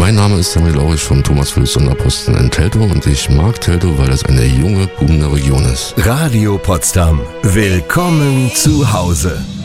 Mein Name ist Samuel Aurich vom Thomas Philipps Sonderposten in Teltow und ich mag Teltow, weil es eine junge, boomende Region ist. Radio Potsdam. Willkommen zu Hause.